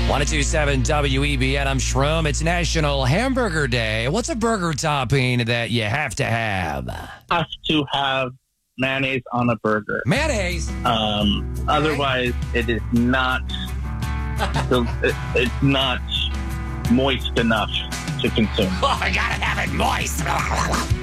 1027 WEBN. I'm Shroom. It's National Hamburger Day. What's a burger topping that you have to have? Have to have mayonnaise on a burger. Mayonnaise. Otherwise, it is not. It's not moist enough to consume. Oh, I gotta have it moist.